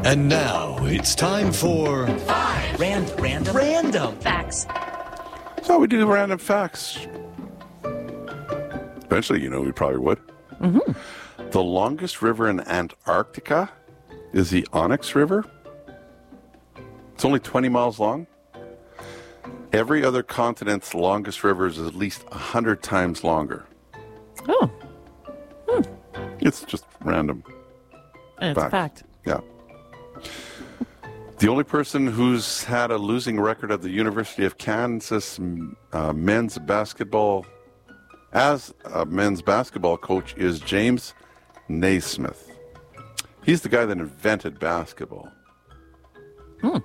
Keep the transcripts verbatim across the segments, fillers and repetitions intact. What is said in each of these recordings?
And now it's time for Five random, random, random facts. So we do random facts. Eventually, you know, we probably would. Mm-hmm. The longest river in Antarctica is the Onyx River. It's only twenty miles long. Every other continent's longest river is at least one hundred times longer. Oh. Hmm. It's just random. And it's fact. a fact. Yeah. The only person who's had a losing record at the University of Kansas uh, men's basketball, as a men's basketball coach, is James Naismith. He's the guy that invented basketball. Hmm.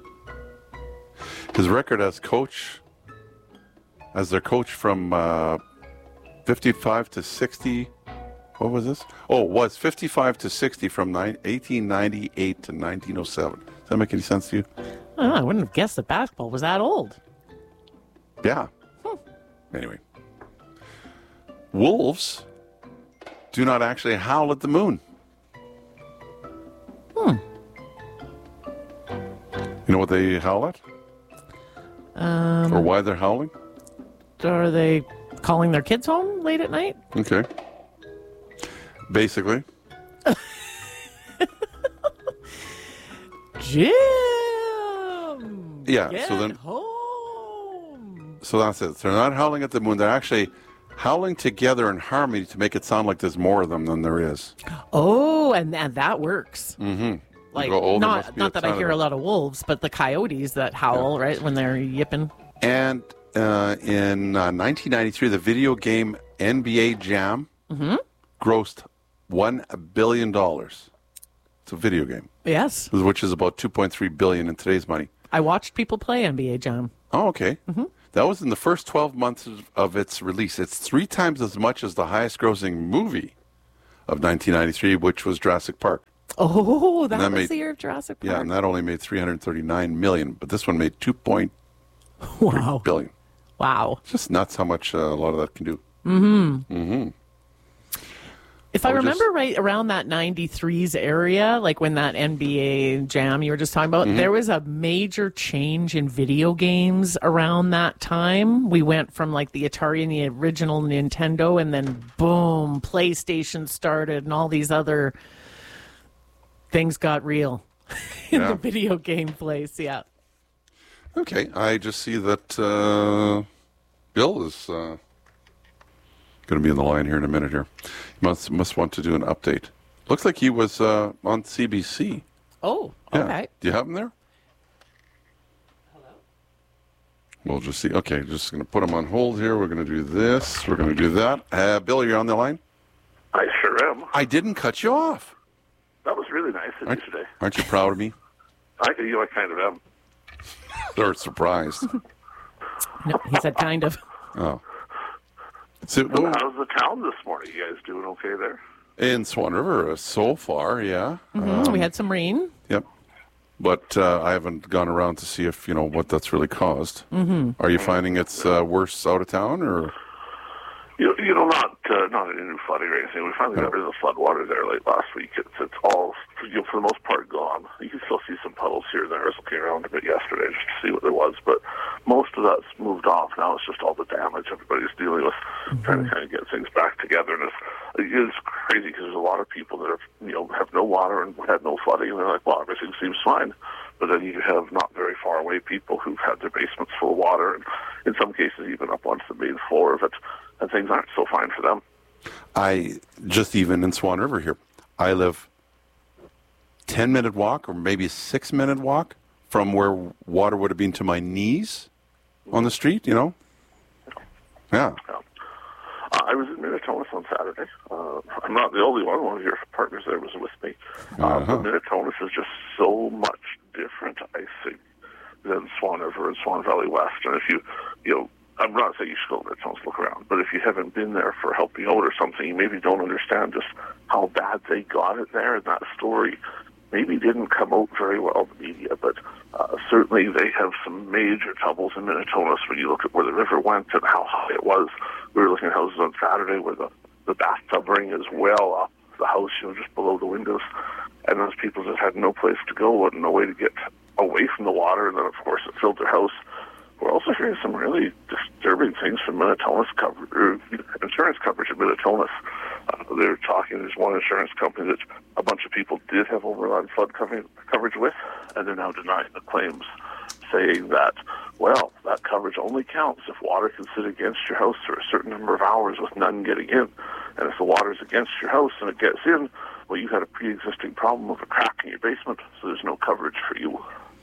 His record as coach, as their coach from uh, fifty-five to sixty, what was this? Oh, it was fifty-five to sixty from eighteen ninety-eight to nineteen oh seven. Does that make any sense to you? Oh, I wouldn't have guessed that basketball was that old. Yeah. Hmm. Anyway. Wolves do not actually howl at the moon. Hmm. You know what they howl at? Um, or why they're howling? Are they calling their kids home late at night? Okay. Basically. Jim! Yeah, Get so then home! So that's it. They're not howling at the moon. They're actually howling together in harmony to make it sound like there's more of them than there is. Oh, and, and that works. Mm-hmm. Like, go, oh, not not that I hear a lot of wolves, but the coyotes that howl, yeah. right, when they're yipping. And uh, in uh, nineteen ninety-three, the video game N B A Jam mm-hmm. grossed one billion dollars. It's a video game. Yes. Which is about two point three billion dollars in today's money. I watched people play N B A Jam. Oh, okay. Mm-hmm. That was in the first twelve months of, of its release. It's three times as much as the highest-grossing movie of nineteen ninety-three, which was Jurassic Park. Oh, that, that was made, the year of Jurassic Park. Yeah, and that only made three hundred thirty-nine million dollars, but this one made two point three wow. billion dollars. Wow. It's just nuts how much uh, a lot of that can do. Mm-hmm. Mm-hmm. If I, I remember just... right, around that ninety-threes area, like when that N B A Jam you were just talking about, mm-hmm. there was a major change in video games around that time. We went from like the Atari and the original Nintendo, and then boom, PlayStation started, and all these other things got real in yeah. the video game place. Yeah. Okay, I just see that uh, Bill is uh, going to be in the line here in a minute here. He must, must want to do an update. Looks like he was uh, on C B C. Oh, yeah. okay. Do you have him there? Hello? We'll just see. Okay, just going to put him on hold here. We're going to do this. We're going to do that. Uh, Bill, you're on the line? I sure am. I didn't cut you off. That was really nice of aren't, you today. Aren't you proud of me? I, you know, I kind of am. They're surprised. No, he said kind of. Oh. So, well, how's the town this morning? You guys doing okay there? In Swan River, uh, so far, yeah. Mm-hmm. Um, we had some rain. Yep. But uh, I haven't gone around to see if, you know, what that's really caused. Mm-hmm. Are you finding it's uh, worse out of town, or...? You, you know, not uh, not any new flooding or anything. We finally got rid of the flood water there late last week. It's it's all, you know, for the most part, gone. You can still see some puddles here and there. I was looking around a bit yesterday just to see what there was, but most of that's moved off. Now it's just all the damage everybody's dealing with, mm-hmm. trying to kind of get things back together. And it's, it's crazy because there's a lot of people that have, you know, have no water and had no flooding, and they're like, well, everything seems fine. But then you have not very far away people who've had their basements full of water, and in some cases even up onto the main floor of it. And things aren't so fine for them. I, just even in Swan River here, I live ten-minute walk or maybe a six-minute walk from where water would have been to my knees on the street, you know? Yeah. yeah. Uh, I was in Minitonas on Saturday. Uh, I'm not the only one. One of your partners there was with me. Uh, uh-huh. But Minitonas is just so much different, I think, than Swan River and Swan Valley West. And if you, you know, I'm not saying you should go there, don't look around, but if you haven't been there for helping out or something, you maybe don't understand just how bad they got it there, and that story maybe didn't come out very well in the media, but uh, certainly they have some major troubles in Minitonas when you look at where the river went and how high it was. We were looking at houses on Saturday where the, the bathtub ring is well up the house, you know, just below the windows. and those people just had no place to go and no way to get away from the water, and then, of course, it filled their house. We're also hearing some really disturbing things from Minnetonka's cover, or insurance coverage at Minnetonka's. Uh, they're talking, there's one insurance company that a bunch of people did have overland flood coverage, coverage with, and they're now denying the claims, saying that, well, that coverage only counts if water can sit against your house for a certain number of hours with none getting in. And if the water's against your house and it gets in, well, you had a pre-existing problem of a crack in your basement, so there's no coverage for you.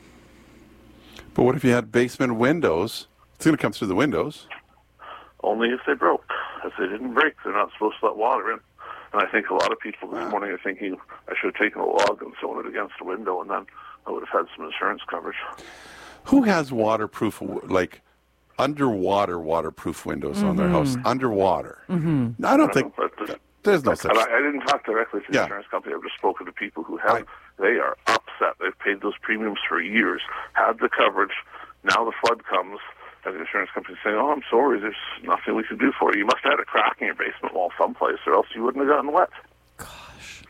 But what if you had basement windows? It's going to come through the windows. Only if they broke. If they didn't break, they're not supposed to let water in. And I think a lot of people this morning are thinking, I should have taken a log and thrown it against a window, and then I would have had some insurance coverage. Who has waterproof, like underwater waterproof windows mm-hmm. on their house? Underwater. Mm-hmm. I don't I think know, but, there's no such thing. I, I didn't talk directly to the yeah. insurance company. I've just spoken to people who have. Right. They are upset. They've paid those premiums for years, had the coverage. Now the flood comes, and the insurance company is saying, oh, I'm sorry, there's nothing we can do for you. You must have had a crack in your basement wall someplace, or else you wouldn't have gotten wet. Gosh.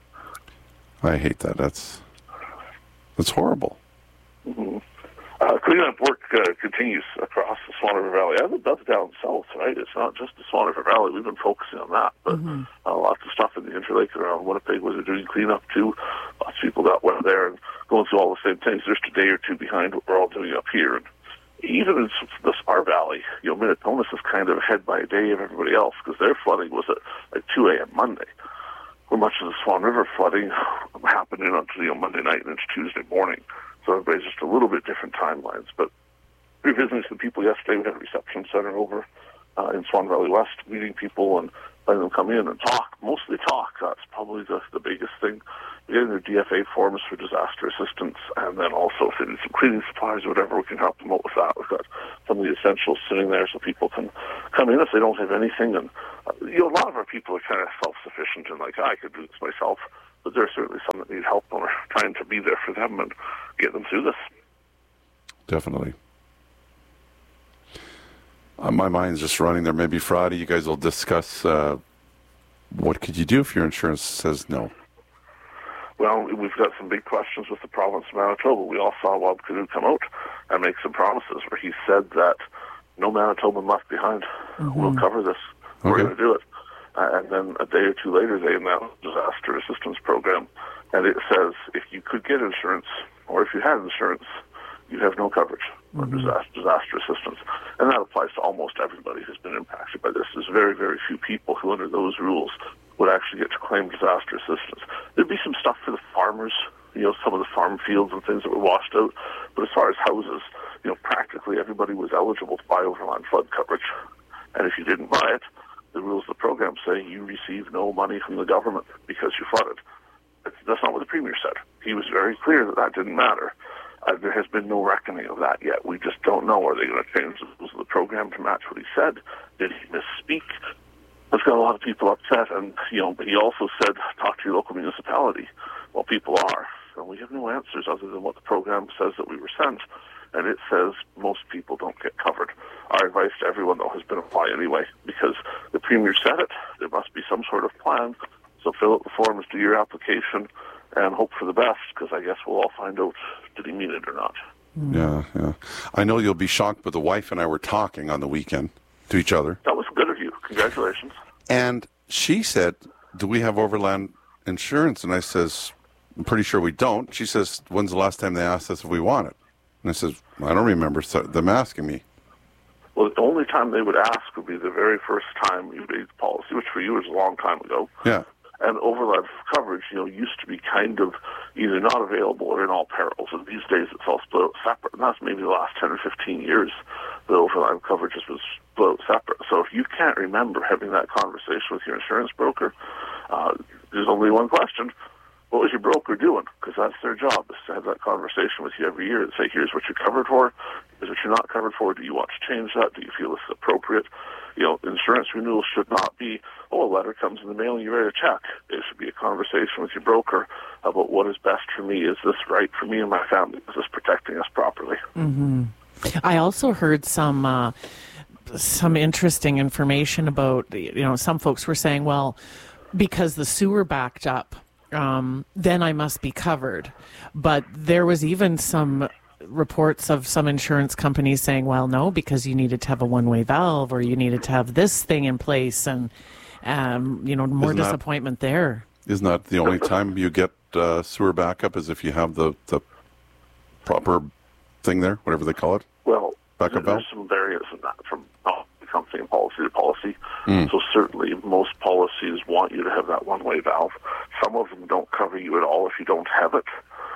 I hate that. That's, that's horrible. Mm-hmm. Uh, cleanup work uh, continues across the Swan River Valley. I think that's down south, right? It's not just the Swan River Valley. We've been focusing on that, but mm-hmm. uh, lots of stuff in the Interlake and around Winnipeg was doing cleanup too. Lots of people got wet there and going through all the same things. They're just a day or two behind what we're all doing up here. And even in the Spar Valley, you know, Minnetonka's is kind of ahead by a day of everybody else because their flooding was at like two a.m. Monday, where much of the Swan River flooding happened in until, you know, Monday night and into Tuesday morning. So everybody's just a little bit different timelines. But we were visiting some people yesterday. We had a reception center over uh, in Swan Valley West, meeting people and letting them come in and talk, mostly talk. That's probably the, the biggest thing. Getting their D F A forms for disaster assistance, and then also if they need some cleaning supplies or whatever, we can help them out with that. We've got some of the essentials sitting there so people can come in if they don't have anything. And uh, you know, a lot of our people are kind of self-sufficient and like, I could do this myself. But there are certainly some that need help, and we're trying to be there for them and get them through this. Definitely. Uh, my mind's just running there. Maybe Friday you guys will discuss uh, what could you do if your insurance says no. Well, we've got some big questions with the province of Manitoba. We all saw Wab Kinew come out and make some promises where he said that no Manitoban left behind. Mm-hmm. We'll cover this. Okay. We're going to do it. Uh, and then a day or two later, they announced a disaster assistance program. And it says if you could get insurance, or if you had insurance, you have no coverage for mm-hmm. disaster, disaster assistance. And that applies to almost everybody who's been impacted by this. There's very, very few people who, under those rules, would actually get to claim disaster assistance. There'd be some stuff for the farmers, you know, some of the farm fields and things that were washed out. But as far as houses, you know, practically everybody was eligible to buy overland flood coverage. And if you didn't buy it, the rules of the program say you receive no money from the government because you flooded. That's not what the Premier said. He was very clear that that didn't matter. Uh, there has been no reckoning of that yet. We just don't know. Are they going to change the rules of the program to match what he said? Did he misspeak? That's got a lot of people upset. And, you know, he also said, talk to your local municipality. Well, people are. And we have no answers other than what the program says that we were sent. And it says most people don't get covered. Our advice to everyone, though, has been apply anyway, because the Premier said it. There must be some sort of plan. So fill out the forms, do your application, and hope for the best, because I guess we'll all find out, did he mean it or not. Yeah, yeah. I know you'll be shocked, but the wife and I were talking on the weekend to each other. That was good of you. Congratulations. And she said, do we have overland insurance? And I says, I'm pretty sure we don't. She says, when's the last time they asked us if we want it? And I says, I don't remember them asking me. Well, the only time they would ask would be the very first time you made the policy, which for you was a long time ago. Yeah. And overland coverage, you know, used to be kind of either not available or in all perils. And these days it's all split out separate. And that's maybe the last ten or fifteen years the overland coverage has been split out separate. So if you can't remember having that conversation with your insurance broker, uh, there's only one question. What was your broker doing? Because that's their job, is to have that conversation with you every year and say, here's what you're covered for, here's what you're not covered for, do you want to change that, do you feel this is appropriate? You know, insurance renewal should not be, oh, a letter comes in the mail and you write a check. It should be a conversation with your broker about what is best for me. Is this right for me and my family? Is this protecting us properly? Mm-hmm. I also heard some uh, some interesting information about, you know, some folks were saying, well, because the sewer backed up um, then I must be covered. But there was even some reports of some insurance companies saying, well, no, because you needed to have a one-way valve or you needed to have this thing in place, and, um, you know, more Isn't that- disappointment there. Isn't that the only time you get uh, sewer backup is if you have the, the proper thing there, whatever they call it? Well, Backup there's valve? some variance in that from uh, company and policy to policy. Mm. So certainly most policies want you to have that one-way valve. Some of them don't cover you at all if you don't have it.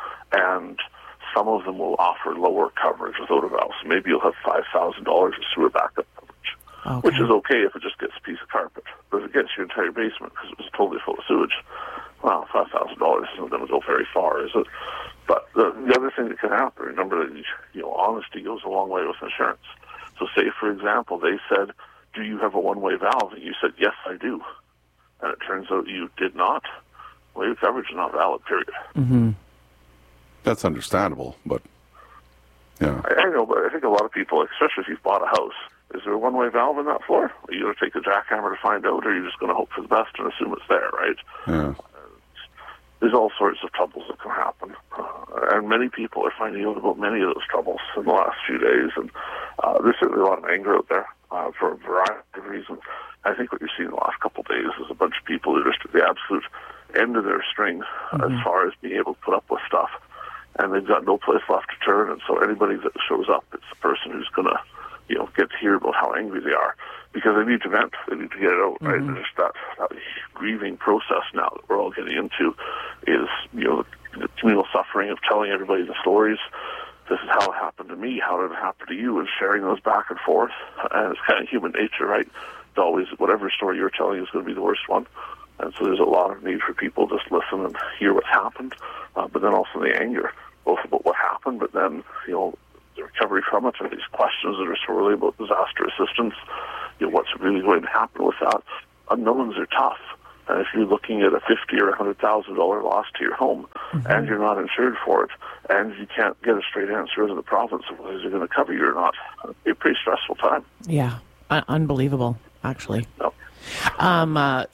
And some of them will offer lower coverage without a valve. So maybe you'll have five thousand dollars of sewer backup coverage, Okay. which is okay if it just gets a piece of carpet. But if it gets your entire basement because it was totally full of sewage, well, five thousand dollars isn't going to go very far, is it? But the, the other thing that can happen, remember that, you know, honesty goes a long way with insurance. So say, for example, they said, do you have a one-way valve? And you said, yes, I do. And it turns out you did not. Well, your coverage is not valid, period. Mm-hmm. That's understandable, but yeah. I, I know, but I think a lot of people, especially if you've bought a house, is there a one-way valve in that floor? Are you going to take the jackhammer to find out, or are you just going to hope for the best and assume it's there, right? Yeah. There's all sorts of troubles that can happen. Uh, and many people are finding out about many of those troubles in the last few days. And uh, there's certainly a lot of anger out there uh, for a variety of reasons. I think what you're seeing the last couple of days is a bunch of people who are just at the absolute end of their string mm-hmm. as far as being able to put up with stuff. And they've got no place left to turn. And so anybody that shows up, it's the person who's going to, you know, get to hear about how angry they are. Because they need to vent. They need to get it out, right? Mm-hmm. And just that, that grieving process now that we're all getting into is, you know, the, the communal suffering of telling everybody the stories. This is how it happened to me. How did it happen to you? And sharing those back and forth. And it's kind of human nature, right? It's always, whatever story you're telling is going to be the worst one. And so there's a lot of need for people to just listen and hear what's happened. Uh, but then also the anger, both about what happened, but then, you know, the recovery from it, and these questions that are sorely about disaster assistance. You know, what's really going to happen with that? Unknowns are tough. And if you're looking at a fifty or a hundred thousand dollar loss to your home, mm-hmm. and you're not insured for it, and you can't get a straight answer out of the province of whether they're going to cover you or not, it'd be a pretty stressful time. Yeah, uh, unbelievable, actually. No. Um, uh,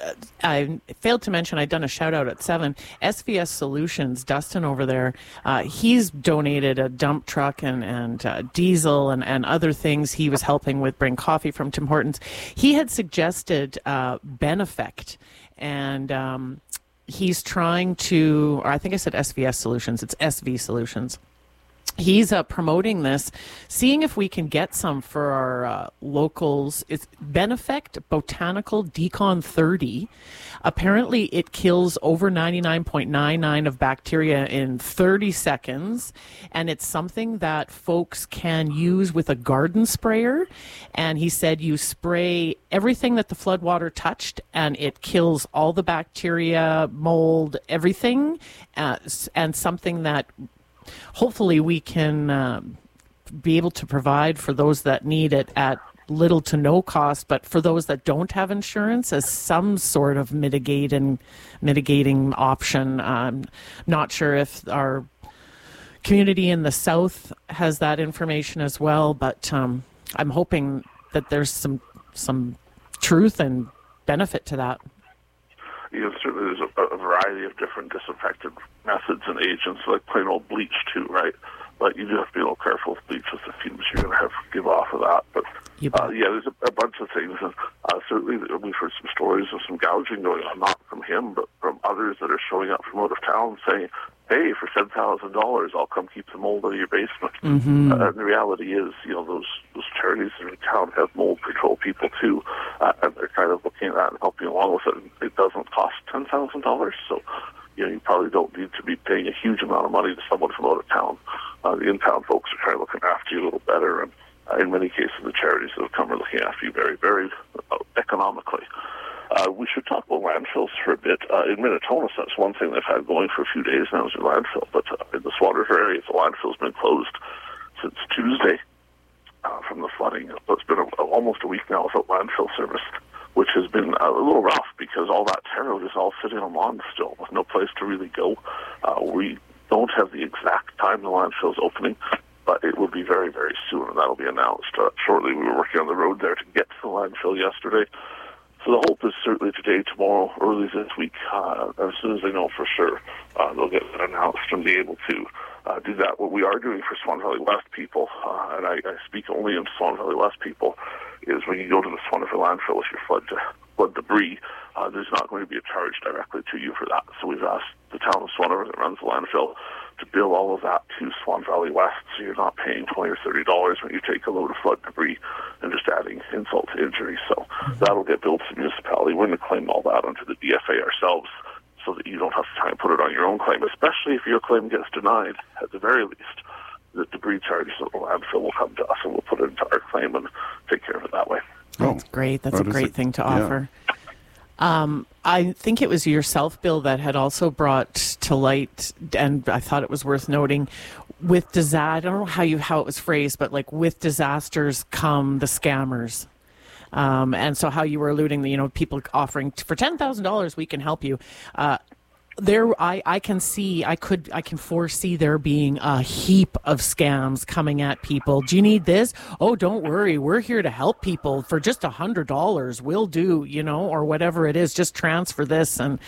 I failed to mention, I'd done a shout out at seven. S V S Solutions, Dustin over there, uh, he's donated a dump truck and, and uh, diesel and, and other things. He was helping with bring coffee from Tim Hortons. He had suggested uh, Benefect, and um, he's trying to, or I think I said S V S Solutions, it's S V Solutions. He's uh, promoting this, seeing if we can get some for our uh, locals. It's Benefect Botanical Decon thirty. Apparently, it kills over ninety-nine point nine nine of bacteria in thirty seconds, and it's something that folks can use with a garden sprayer. And he said you spray everything that the floodwater touched, and it kills all the bacteria, mold, everything, uh, and something that hopefully we can uh, be able to provide for those that need it at little to no cost, but for those that don't have insurance, as some sort of mitigating mitigating option. I'm not sure if our community in the south has that information as well, but um, I'm hoping that there's some some truth and benefit to that. You know, certainly there's a, a variety of different disinfectant methods and agents, like plain old bleach too, right? But you do have to be a little careful with bleach with the fumes you're going to have to give off of that. But uh, yeah, there's a, a bunch of things, and uh, certainly we've heard some stories of some gouging going on, not from him, but from others that are showing up from out of town saying, hey, for ten thousand dollars, I'll come keep the mold out of your basement. Mm-hmm. Uh, and the reality is, you know, those those charities in town have mold control people too, uh, and they're kind of looking at that and helping along with it. It doesn't cost ten thousand dollars, so you know, you probably don't need to be paying a huge amount of money to someone from out of town. Uh, the in-town folks are kind of looking after you a little better, and uh, in many cases, the charities that have come are looking after you very, very uh, economically. Uh, we should talk about landfills for a bit. Uh, in Minnetonka, that's one thing they've had going for a few days now is a landfill, but uh, in the Swan River area, the landfill's been closed since Tuesday uh, from the flooding. So it's been a, almost a week now without landfill service, which has been a little rough because all that terror is all sitting on lawn still with no place to really go. Uh, we don't have the exact time the landfill's opening, but it will be very, very soon, and that'll be announced uh, shortly. We were working on the road there to get to the landfill yesterday. So the hope is certainly today, tomorrow, early this week, uh, as soon as they know for sure, uh, they'll get it announced and be able to uh, do that. What we are doing for Swan Valley West people, uh, and I, I speak only in Swan Valley West people, is when you go to the Swan River landfill with your flood, flood debris, uh, there's not going to be a charge directly to you for that. So we've asked the town of Swan River that runs the landfill to bill all of that to Swan Valley West, so you're not paying twenty or thirty dollars when you take a load of flood debris and just adding insult to injury. So that'll get billed to the municipality. We're going to claim all that onto the D F A ourselves, so that you don't have to try and put it on your own claim, especially if your claim gets denied. At the very least, the debris charges at the landfill will come to us, and we'll put it into our claim and take care of it that way. That's great. That's Oh, a great it? thing to Yeah. offer. Um, I think it was yourself, Bill, that had also brought to light, and I thought it was worth noting, with disaster, I don't know how you how it was phrased, but like with disasters come the scammers. Um, and so how you were alluding, you know, people offering for ten thousand dollars, we can help you. Uh, there, I, I can see, I could, I can foresee there being a heap of scams coming at people. Do you need this? Oh, don't worry. We're here to help people for just a hundred dollars. We'll do, you know, or whatever it is, just transfer this. And,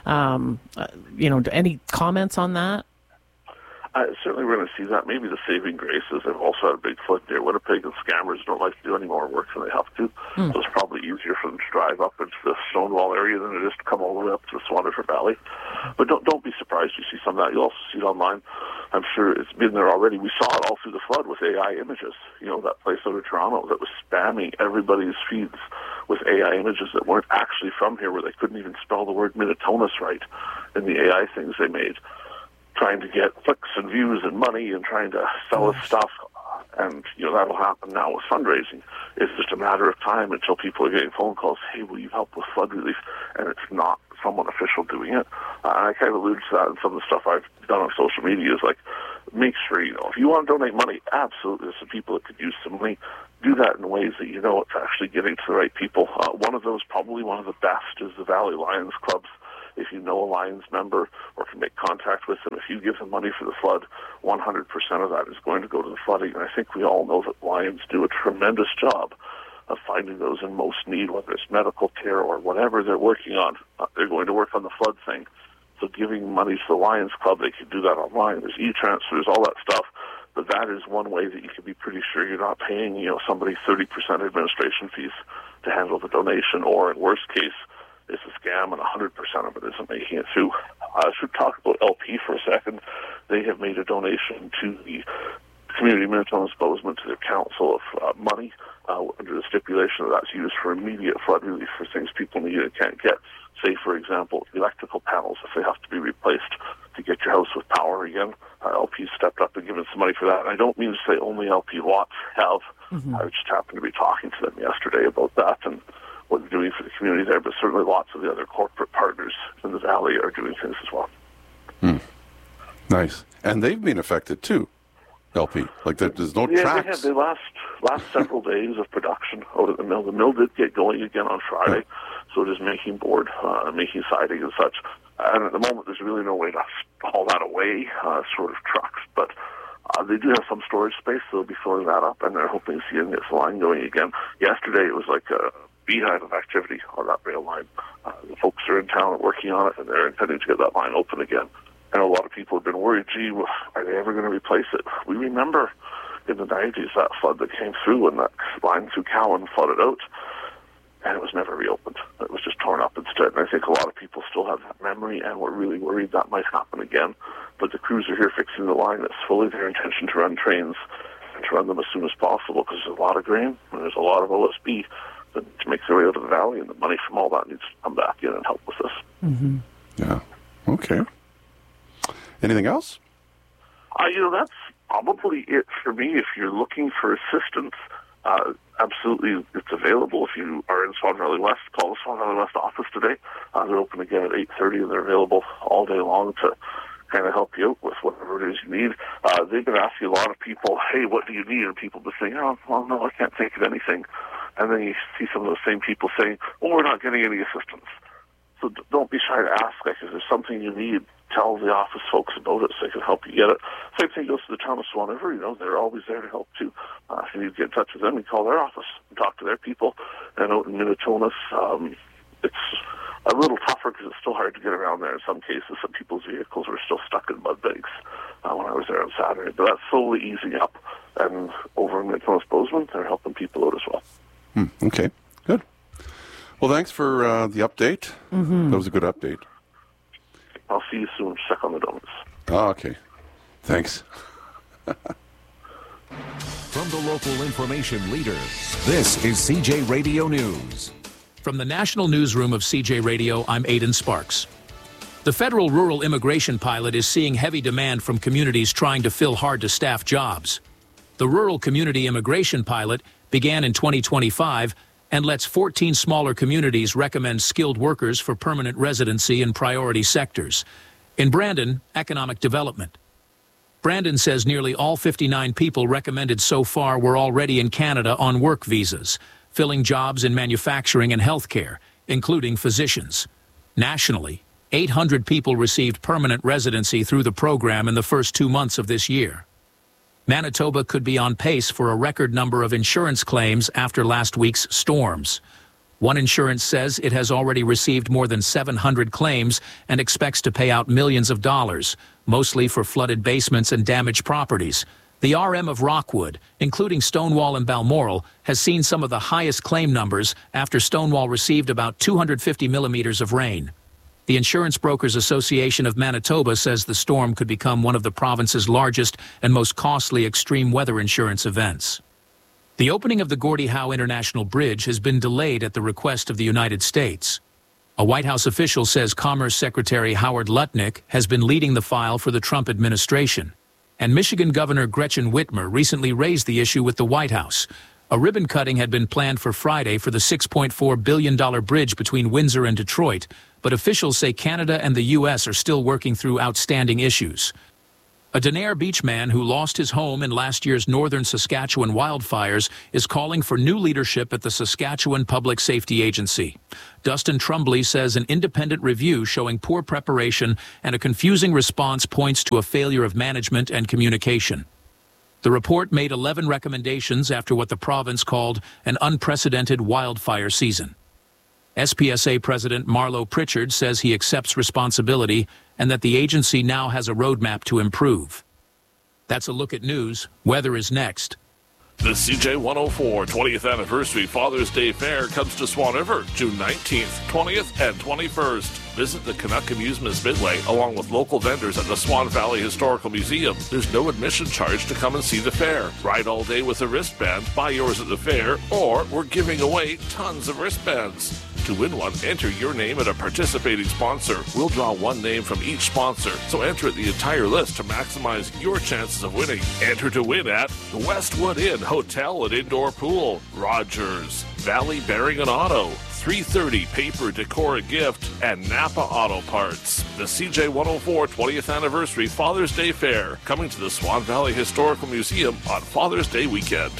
um, uh, you know, any comments on that? Uh, certainly we're going to see that. Maybe the saving grace is they've also had a big flood near Winnipeg, and scammers don't like to do any more work than they have to. Mm. So it's probably easier for them to drive up into the Stonewall area than it is to come all the way up to the Swan River Valley. But don't don't be surprised you see some of that. You'll also see it online. I'm sure it's been there already. We saw it all through the flood with A I images. You know, that place out of Toronto that was spamming everybody's feeds with A I images that weren't actually from here, where they couldn't even spell the word Minnetonus right in the A I things they made, trying to get clicks and views and money and trying to sell us stuff. And, you know, that'll happen now with fundraising. It's just a matter of time until people are getting phone calls, hey, will you help with flood relief? And it's not someone official doing it. Uh, and I kind of alluded to that in some of the stuff I've done on social media, is like, make sure, you know, if you want to donate money, absolutely, there's some people that could use some money. Do that in ways that you know it's actually getting to the right people. Uh, one of those, probably one of the best, is the Valley Lions Clubs. If you know a Lions member or can make contact with them, if you give them money for the flood, one hundred percent of that is going to go to the flooding. And I think we all know that Lions do a tremendous job of finding those in most need, whether it's medical care or whatever they're working on. Uh, they're going to work on the flood thing. So giving money to the Lions Club, they can do that online. There's e-transfers, all that stuff. But that is one way that you can be pretty sure you're not paying, you know, somebody thirty percent administration fees to handle the donation, or in worst case, it's a scam and one hundred percent of it isn't making it through. I should talk about L P for a second. They have made a donation to the Community Minnetonka's Bozeman, to their council, of uh, money uh, under the stipulation that that's used for immediate flood relief for things people need and can't get. Say, for example, electrical panels, if they have to be replaced to get your house with power again. Uh, L P stepped up and given some money for that. And I don't mean to say only L P lots have. Mm-hmm. I just happened to be talking to them yesterday about that and what they're doing for the community there, but certainly lots of the other corporate partners in the valley are doing things as well. Hmm. Nice. And they've been affected too, L P. Like there, there's no yeah, tracks. They had the last, last several days of production out at the mill. The mill did get going again on Friday, so it is making board, uh, making siding and such. And at the moment, there's really no way to haul that away, uh, sort of trucks. But uh, they do have some storage space, so they'll be filling that up, and they're hoping to see it gets the line going again. Yesterday, it was like a beehive of activity on that rail line. Uh, the folks are in town and working on it, and they're intending to get that line open again. And a lot of people have been worried, gee, well, are they ever going to replace it? We remember in the nineties that flood that came through, and that line through Cowan flooded out, and it was never reopened. It was just torn up instead. And I think a lot of people still have that memory, and we're really worried that might happen again. But the crews are here fixing the line. It's fully their intention to run trains and to run them as soon as possible, because there's a lot of grain and there's a lot of O S B that to make their way out of the valley, and the money from all that needs to come back in and help with this. Mm-hmm. Yeah. Okay. Anything else? Uh, you know, that's probably it for me. If you're looking for assistance, uh, absolutely, it's available. If you are in Swan Valley West, call the Swan Valley West office today. Uh, they're open again at eight thirty, and they're available all day long to kind of help you out with whatever it is you need. Uh, they've been asking a lot of people, hey, what do you need? And people been saying, oh, well, no, I can't think of anything. And then you see some of those same people saying, oh, we're not getting any assistance. So d- don't be shy to ask. Like, if there's something you need, tell the office folks about it so they can help you get it. Same thing goes to the town of Swan River. You know, they're always there to help too. Uh, if you need to get in touch with them, you call their office and talk to their people. And out in Minnetonka, um, it's a little tougher because it's still hard to get around there in some cases. Some people's vehicles were still stuck in mud banks uh, when I was there on Saturday. But that's slowly easing up. And over in Minnetonka Bozeman, they're helping people out as well. Hmm, okay, good. Well, thanks for uh, the update. Mm-hmm. That was a good update. I'll see you soon. Check on the donuts. Oh, okay. Thanks. From the local information leader, this is C J Radio News. From the National Newsroom of C J Radio, I'm Aidan Sparks. The federal rural immigration pilot is seeing heavy demand from communities trying to fill hard-to-staff jobs. The rural community immigration pilot began in twenty twenty-five and lets fourteen smaller communities recommend skilled workers for permanent residency in priority sectors. In Brandon, economic development. Brandon says nearly all fifty-nine people recommended so far were already in Canada on work visas, filling jobs in manufacturing and healthcare, including physicians. Nationally, eight hundred people received permanent residency through the program in the first two months of this year. Manitoba could be on pace for a record number of insurance claims after last week's storms. One insurance says it has already received more than seven hundred claims and expects to pay out millions of dollars, mostly for flooded basements and damaged properties. The R M of Rockwood, including Stonewall and Balmoral, has seen some of the highest claim numbers after Stonewall received about two hundred fifty millimeters of rain. The Insurance Brokers Association of Manitoba says the storm could become one of the province's largest and most costly extreme weather insurance events. The opening of the Gordie Howe International Bridge has been delayed at the request of the United States. A White House official says Commerce Secretary Howard Lutnick has been leading the file for the Trump administration. And Michigan Governor Gretchen Whitmer recently raised the issue with the White House. A ribbon cutting had been planned for Friday for the six point four billion dollars bridge between Windsor and Detroit, but officials say Canada and the U S are still working through outstanding issues. A Denair Beach man who lost his home in last year's northern Saskatchewan wildfires is calling for new leadership at the Saskatchewan Public Safety Agency. Dustin Trumbley says an independent review showing poor preparation and a confusing response points to a failure of management and communication. The report made eleven recommendations after what the province called an unprecedented wildfire season. S P S A President Marlo Pritchard says he accepts responsibility and that the agency now has a roadmap to improve. That's a look at news. Weather is next. The C J one oh four twentieth Anniversary Father's Day Fair comes to Swan River June nineteenth, twentieth, and twenty-first. Visit the Canuck Amusements Midway along with local vendors at the Swan Valley Historical Museum. There's no admission charge to come and see the fair. Ride all day with a wristband, buy yours at the fair, or we're giving away tons of wristbands. To win one, enter your name at a participating sponsor. We'll draw one name from each sponsor, so enter the entire list to maximize your chances of winning. Enter to win at the Westwood Inn Hotel and Indoor Pool, Rogers, Valley Bearing and Auto, three thirty Paper Decor and Gift, and Napa Auto Parts. The C J one oh four twentieth Anniversary Father's Day Fair, coming to the Swan Valley Historical Museum on Father's Day weekend.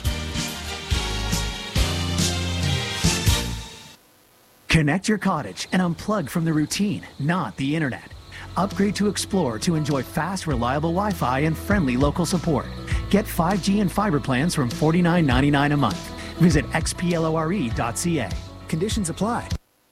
Connect your cottage and unplug from the routine, not the internet. Upgrade to Explore to enjoy fast, reliable Wi-Fi and friendly local support. Get five G and fiber plans from forty-nine ninety-nine a month. Visit x p lore dot c a. Conditions apply.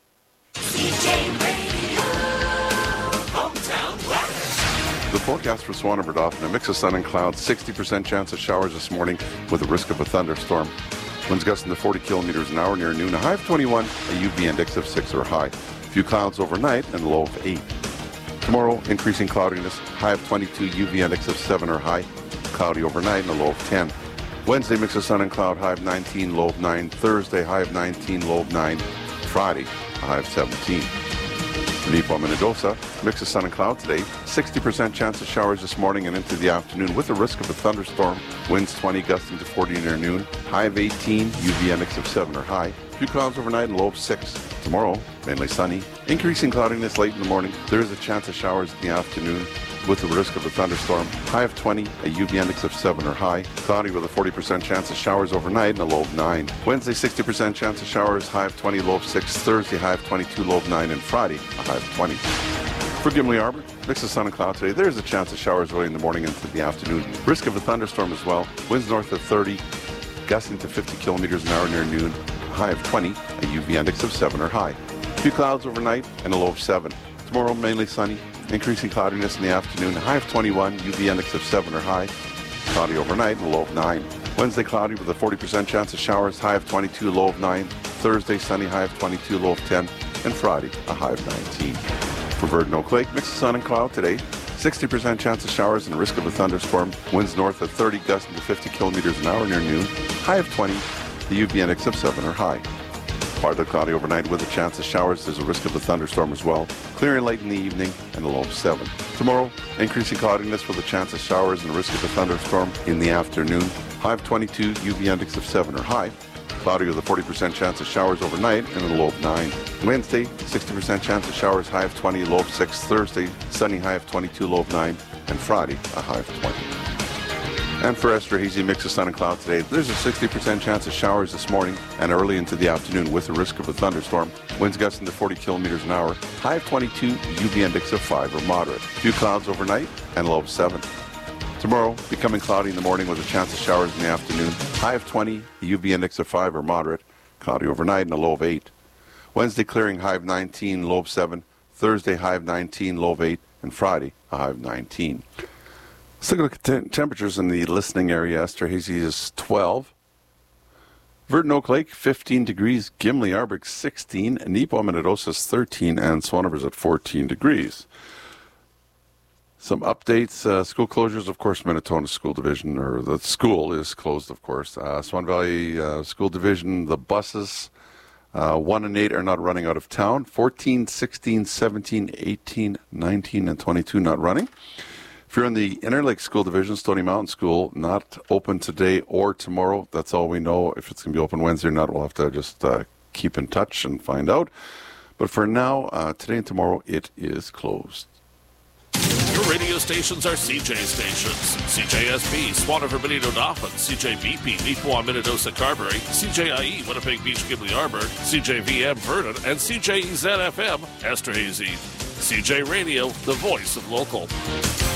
The forecast for Swan River Dauphin, a mix of sun and clouds, sixty percent chance of showers this morning with a risk of a thunderstorm. Winds gusting to forty kilometers an hour near noon. A high of twenty-one, a U V index of six or high. A few clouds overnight and a low of eight. Tomorrow, increasing cloudiness, high of twenty-two, U V index of seven or high. Cloudy overnight and a low of ten. Wednesday, mix of sun and cloud, high of nineteen, low of nine. Thursday, high of nineteen, low of nine. Friday, a high of seventeen. Nipo, Minnedosa, mix of sun and cloud today. sixty percent chance of showers this morning and into the afternoon with a risk of a thunderstorm. Winds twenty, gusting to forty near noon. High of eighteen, U V index of seven or high. A few clouds overnight and low of six. Tomorrow, mainly sunny. Increasing cloudiness late in the morning. There is a chance of showers in the afternoon with the risk of a thunderstorm. High of twenty, a U V index of seven or high. Cloudy with a forty percent chance of showers overnight and a low of nine. Wednesday, sixty percent chance of showers, high of twenty, low of six. Thursday, high of twenty-two, low of nine. And Friday, a high of twenty. For Gimli Arbor, mix of sun and cloud today. There's a chance of showers early in the morning into the afternoon. Risk of a thunderstorm as well. Winds north of thirty, gusting to fifty kilometers an hour near noon. A high of twenty, a U V index of seven or high. A few clouds overnight and a low of seven. Tomorrow, mainly sunny. Increasing cloudiness in the afternoon. A high of twenty-one, U V index of seven or high. Cloudy overnight and a low of nine. Wednesday, cloudy with a forty percent chance of showers. High of twenty-two, low of nine. Thursday, sunny. High of twenty-two, low of ten. And Friday, a high of nineteen. For Virgin Oak Lake, mix of sun and cloud today. sixty percent chance of showers and risk of a thunderstorm. Winds north of thirty, gusting to fifty kilometers an hour near noon. High of twenty, the U V index of seven or high. Partly cloudy overnight with a chance of showers. There's a risk of a thunderstorm as well. Clearing late in the evening and a low of seven. Tomorrow, increasing cloudiness with a chance of showers and risk of a thunderstorm in the afternoon. High of twenty-two, U V index of seven or high. Cloudy with a forty percent chance of showers overnight and a low of nine. Wednesday, sixty percent chance of showers, high of twenty, low of six. Thursday, sunny, high of twenty-two, low of nine. And Friday, a high of twenty. And for Esterhazy, mix of sun and cloud today. There's a sixty percent chance of showers this morning and early into the afternoon with a risk of a thunderstorm. Winds gusting to forty kilometers an hour. High of twenty-two, U V index of five or moderate. A few clouds overnight and low of seven. Tomorrow, becoming cloudy in the morning with a chance of showers in the afternoon. High of twenty, a U V index of five or moderate. Cloudy overnight and a low of eight. Wednesday, clearing, high of nineteen, low of seven. Thursday, high of nineteen, low of eight. And Friday, a high of nineteen. Let's look at the temperatures in the listening area. Esterhazy is twelve. Virgin Oak Lake, fifteen degrees. Gimli Arbor, sixteen. Nepo Minnedosa, thirteen. And Swan River's at fourteen degrees. Some updates, uh, school closures, of course, Minnetonka School Division, or the school is closed, of course. Uh, Swan Valley uh, School Division, the buses, uh, one and eight are not running out of town. fourteen, sixteen, seventeen, eighteen, nineteen, and twenty-two not running. If you're in the Interlake School Division, Stony Mountain School, not open today or tomorrow. That's all we know. If it's going to be open Wednesday or not, we'll have to just uh, keep in touch and find out. But for now, uh, today and tomorrow, it is closed. Your radio stations are C J stations. C J S B, Swan River, Benito, Dauphin. C J B P, Neepawa, Minnedosa, Carberry. C J I E, Winnipeg Beach, Gimli Arbor. C J V M, Vernon. And C J E Z F M, Esterhazy. C J Radio, the voice of local.